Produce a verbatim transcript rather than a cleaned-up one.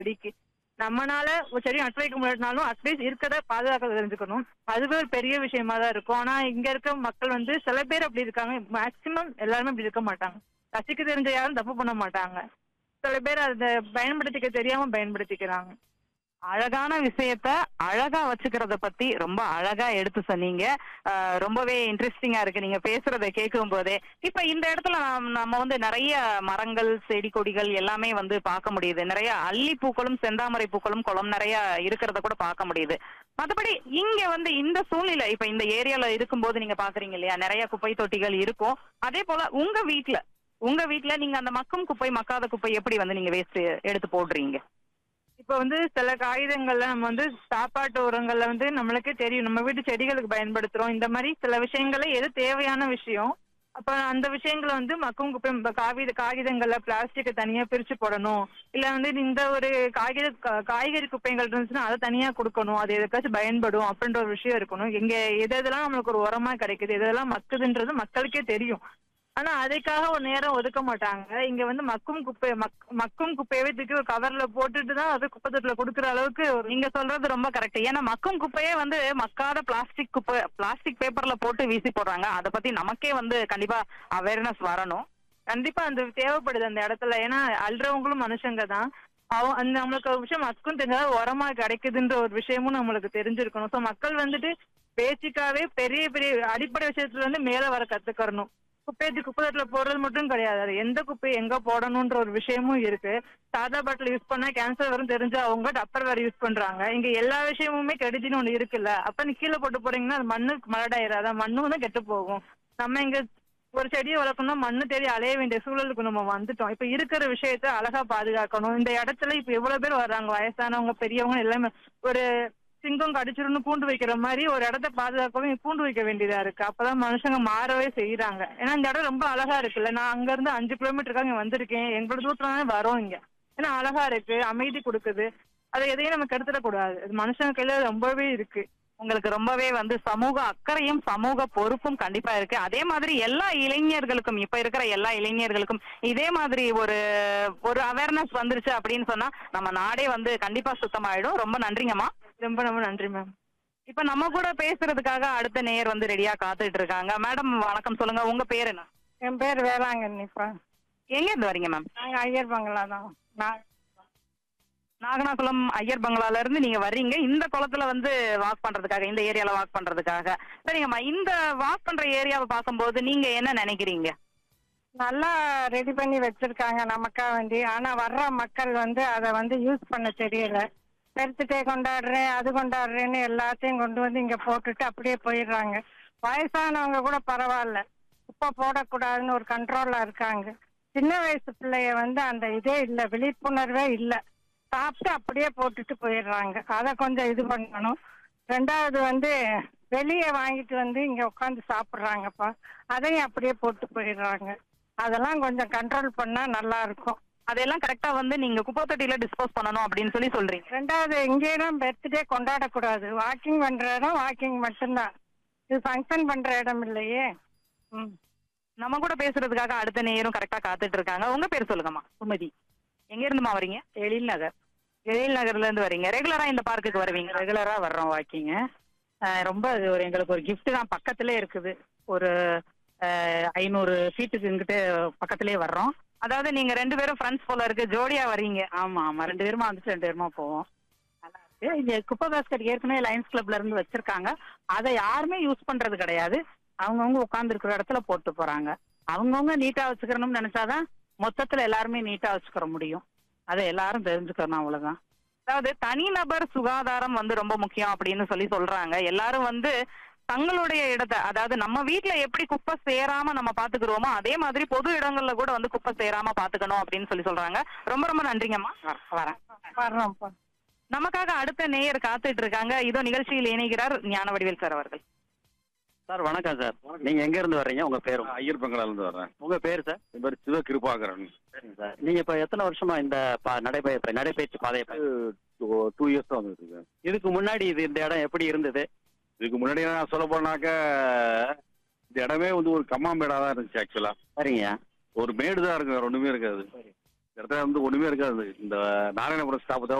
செடிக்கு. நம்மனால ஒரு செடி நட்டு வைக்க முடியாதுனாலும் அட்லீஸ்ட் இருக்கத பாதுகாக்க தெரிஞ்சுக்கணும். அதுவே ஒரு பெரிய விஷயமா தான் இருக்கும். ஆனா இங்க இருக்க மக்கள் வந்து சில பேர் அப்படி இருக்காங்க. மேக்சிமம் எல்லாருமே அப்படி இருக்க மாட்டாங்க. ரசிக்க தெரிஞ்ச யாரும் தப்பு பண்ண மாட்டாங்க. சில பேர் அத பயன்படுத்திக்க தெரியாம பயன்படுத்திக்கிறாங்க. அழகான விஷயத்த அழகா வச்சுக்கிறத பத்தி ரொம்ப அழகா எடுத்து சொன்னீங்க. அ ரொம்பவே இன்ட்ரெஸ்டிங்கா இருக்கு நீங்க பேசுறத கேட்கும் போதே. இப்ப இந்த இடத்துல நாம் நம்ம வந்து நெறைய மரங்கள், செடி கொடிகள் எல்லாமே வந்து பார்க்க முடியுது. நெறைய அல்லி பூக்களும், செந்தாமரை பூக்களும் குளம் நெறைய இருக்கிறத கூட பார்க்க முடியுது. மத்தபடி இங்க வந்து இந்த சூழ்நிலை இப்ப இந்த ஏரியால இருக்கும்போது நீங்க பாக்குறீங்க இல்லையா? நெறைய குப்பை தொட்டிகள் இருக்கும். அதே போல உங்க வீட்ல உங்க வீட்ல நீங்க அந்த மக்கும் குப்பை, மக்காத குப்பை எப்படி வந்து நீங்க வேஸ்ட் எடுத்து போடுறீங்க? இப்ப வந்து சில காகிதங்கள்ல நம்ம வந்து சாப்பாட்டு உரங்கள்ல வந்து நம்மளுக்கே தெரியும். நம்ம வீட்டு செடிகளுக்கு பயன்படுத்துறோம். இந்த மாரி சில விஷயங்கள எது தேவையான விஷயம். அப்ப அந்த விஷயங்கள வந்து மக்கும் குப்பை ப காகித காகிதங்கள்ல பிளாஸ்டிக்க தனியா பிரிச்சு போடணும். இல்ல வந்து இந்த ஒரு காகித கா காய்கறி குப்பைகள் இருந்துச்சுன்னா அத தனியா குடுக்கணும். அது எதுக்காச்சும் பயன்படும் அப்படின்ற ஒரு விஷயம் இருக்கணும். எங்க எது எதெல்லாம் நம்மளுக்கு ஒரு உரமா கிடைக்குது, எது எதெல்லாம் மக்குதுன்றது மக்களுக்கே தெரியும். ஆனா அதுக்காக ஒரு நேரம் ஒதுக்க மாட்டாங்க. இங்க வந்து மக்கும் குப்பை மக் மக்கும் குப்பையவே தூக்கி ஒரு கவர்ல போட்டுட்டு தான் அது குப்பை தொட்டில குடுக்குற அளவுக்கு ஒரு நீங்க சொல்றது ரொம்ப கரெக்ட். ஏன்னா மக்கும் குப்பையே வந்து மக்காத பிளாஸ்டிக் குப்பை பிளாஸ்டிக் பேப்பர்ல போட்டு வீசி போடுறாங்க. அத பத்தி நமக்கே வந்து கண்டிப்பா அவேர்னஸ் வரணும். கண்டிப்பா அந்த தேவைப்படுது அந்த இடத்துல. ஏன்னா அல்றவங்களும் மனுஷங்க தான். அவ அந்த நம்மளுக்கு ஒரு விஷயம் மக்கும் தெரிஞ்சா உரமா கிடைக்குதுன்ற ஒரு விஷயமும் நம்மளுக்கு தெரிஞ்சிருக்கணும். ஸோ மக்கள் வந்துட்டு பேசிக்காவே பெரிய பெரிய அடிப்படை விஷயத்துல இருந்து மேல வர கத்துக்கறணும். குப்பையை குப்பை தொட்டில போடுறது மட்டும் கிடையாது. அது எந்த குப்பையை எங்க போடணும்ன்ற ஒரு விஷயமும் இருக்கு. சாதா பாட்டில் யூஸ் பண்ணா கேன்சர் வரும் தெரிஞ்சு அவங்க டப்பர் வேற யூஸ் பண்றாங்க. இங்க எல்லா விஷயமுமே கெடுதின்னு ஒண்ணு இருக்குல்ல. அப்ப நீ கீழே போட்டு போறீங்கன்னா அது மண்ணுக்கு மலடாயிராத மண்ணும் தான் கெட்டு போகும். நம்ம இங்க ஒரு செடியை வளர்க்கணும் மண்ணு தேடி அலைய வேண்டிய சூழலுக்கு நம்ம வந்துட்டோம். இப்ப இருக்கிற விஷயத்த அழகா பாதுகாக்கணும். இந்த இடத்துல இப்ப எவ்வளவு பேர் வர்றாங்க வயசானவங்க பெரியவங்க எல்லாமே ஒரு சிங்கம் கடிச்சிருன்னு கூண்டு வைக்கிற மாதிரி ஒரு இடத்த பாதுகாக்கவும் கூண்டு வைக்க வேண்டியதா இருக்கு. அப்பதான் மனுஷங்க மாறவே செய்யறாங்க. ஏன்னா இந்த இடம் ரொம்ப அழகா இருக்குல்ல. நான் அங்க இருந்து அஞ்சு கிலோமீட்டருக்காக இங்க வந்திருக்கேன். எங்களோட தூரத்துல வரோம் இங்க. ஏன்னா அழகா இருக்கு, அமைதி கொடுக்குது. அதை எதையும் நம்ம கெடுத்துடக்கூடாது. அது மனுஷங்க கையில ரொம்பவே இருக்கு. உங்களுக்கு ரொம்பவே வந்து சமூக அக்கறையும் சமூக பொறுப்பும் கண்டிப்பா இருக்கு. அதே மாதிரி எல்லா இளைஞர்களுக்கும் இப்ப இருக்கிற எல்லா இளைஞர்களுக்கும் இதே மாதிரி ஒரு ஒரு அவேர்னஸ் வந்துருச்சு அப்படின்னு சொன்னா நம்ம நாடே வந்து கண்டிப்பா சுத்தமாயிடும். ரொம்ப நன்றிங்கம்மா. ரொம்ப ரொம்ப நன்றி மேம். இப்ப நம்ம கூட பேசுறதுக்காக அடுத்த நேயர் வந்து ரெடியா காத்துட்டு இருக்காங்க. மேடம் வணக்கம், சொல்லுங்க உங்க பேர் என்ன? என் பேர் வேளாங்கண்ணிப்பா. எங்க இருந்து வரீங்க மேம்? நாங்க ஐயர் பங்களா தான். நான் நாகனாகுளம் ஐயர் பங்களால இருந்து நீங்க வர்றீங்க இந்த குளத்துல வந்து வாக் பண்றதுக்காக, இந்த ஏரியால வாக் பண்றதுக்காக. சரிங்கம்மா, இந்த வாக் பண்ற ஏரியாவை பார்க்கும்போது நீங்க என்ன நினைக்கிறீங்க? நல்லா ரெடி பண்ணி வச்சிருக்காங்க நமக்கா வேண்டி. ஆனா வர்ற மக்கள் வந்து அதை வந்து யூஸ் பண்ண தெரியல. பெருத்துட்டே கொண்டாடுறேன் அது கொண்டாடுறேன்னு எல்லாத்தையும் கொண்டு வந்து இங்க போட்டுட்டு அப்படியே போயிடுறாங்க. வயசானவங்க கூட பரவாயில்ல, குப்பை போடக்கூடாதுன்னு ஒரு கண்ட்ரோல்ல இருக்காங்க. சின்ன வயசு பிள்ளைய வந்து அந்த இதே இல்லை, விழிப்புணர்வே இல்லை. சாப்பிட்டு அப்படியே போட்டுட்டு போயிடுறாங்க. அதை கொஞ்சம் இது பண்ணணும். ரெண்டாவது வந்து வெளியே வாங்கிட்டு வந்து இங்க உட்காந்து சாப்பிட்றாங்கப்பா, அதையும் அப்படியே போட்டு போயிடுறாங்க. அதெல்லாம் கொஞ்சம் கண்ட்ரோல் பண்ணா நல்லா இருக்கும். அதெல்லாம் கரெக்டா வந்து நீங்க குப்பை தொட்டியில டிஸ்போஸ் பண்ணணும் அப்படின்னு சொல்லி சொல்றீங்க. ரெண்டாவது இங்கேயும் பர்த்டே கொண்டாடக்கூடாது. வாக்கிங் பண்ற இடம் வாக்கிங் மட்டும்தான், இது ஃபங்க்ஷன் பண்ற இடம் இல்லையே. ம் நம்ம கூட பேசுறதுக்காக அடுத்த நேயரும் கரெக்டா காத்துட்டு இருக்காங்க. உங்க பேர் சொல்லுங்கம்மா. சுமதி. எங்க இருந்துமா வரீங்க? எழில் நகர். எழில் நகர்ல இருந்து வரீங்க. ரெகுலரா இந்த பார்க்குக்கு வருவீங்க? ரெகுலரா வர்றோம் வாக்கிங்க. ரொம்ப அது ஒரு எங்களுக்கு ஒரு கிஃப்ட் தான். பக்கத்திலே இருக்குது, ஒரு ஐநூறு ஃபீட்டுக்கு இங்கிட்டு பக்கத்திலே வர்றோம். அதாவது நீங்க ரெண்டு பேரும் ஃப்ரெண்ட்ஸ் போல இருக்கு, ஜோடியா வரீங்க. ஆமா ஆமா, ரெண்டு பேருமா வந்துட்டு ரெண்டு பேருமா போவோம். நல்லா இருக்கு. இங்க குப்பை பாஸ்கெட் ஏற்கனவே லயன்ஸ் கிளப்ல இருந்து வச்சிருக்காங்க. அதை யாருமே யூஸ் பண்றது கிடையாது. அவங்கவுங்க உட்கார்ந்து இருக்கிற இடத்துல போட்டு போறாங்க. அவங்கவுங்க நீட்டா வச்சுக்கணும்னு நினைச்சாதான் மொத்தத்துல எல்லாருமே நீட்டா வச்சுக்கிற முடியும். அதை எல்லாரும் தெரிஞ்சுக்கணும், அவ்வளவுதான். அதாவது தனிநபர் சுகாதாரம் வந்து ரொம்ப முக்கியம் அப்படின்னு சொல்லி சொல்றாங்க. எல்லாரும் வந்து தங்களுடைய இடத்தை, அதாவது நம்ம வீட்டுல எப்படி குப்பை சேராம நம்ம பாத்துக்கிறோமோ அதே மாதிரி பொது இடங்கள்ல கூட வந்து குப்பை சேராம பாத்துக்கணும் அப்படின்னு சொல்லி சொல்றாங்க. ரொம்ப ரொம்ப நன்றிங்கம்மா. வரேன். வர்றோம்ப்பா. நமக்காக அடுத்த நேயர் காத்துட்டு இருக்காங்க. இதோ நிகழ்ச்சியில் இணைகிறார் ஞானவடிவேல் சார் அவர்கள். சார் வணக்கம் சார். நீங்க எங்க இருந்து வர்றீங்க? உங்க பேரு? ஐயர் பங்களால இருந்து வர்றேன். உங்க பேர் சார்? என் பேர் சிவ கிருபாகரன். சரிங்க சார். நீங்க இப்ப எத்தனை வருஷமா இந்த பா- நடைபய நடைபயிற்சி பாதையை பயணம்? டூ இயர்ஸ் தான் வந்துட்டு இருக்கேன். இதுக்கு முன்னாடி இது இந்த இடம் எப்படி இருந்தது? இதுக்கு முன்னாடி நான் சொல்ல போனாக்க இந்த இடமே வந்து ஒரு கம்மாமேடா தான் இருந்துச்சு. ஆக்சுவலா சரிங்க. ஒரு மேடு தான் இருக்கு, வேற ஒண்ணுமே இருக்காது. இந்த இடத்துல வந்து ஒண்ணுமே இருக்காது. இந்த நாராயணபுரம் ஸ்டாப் தான்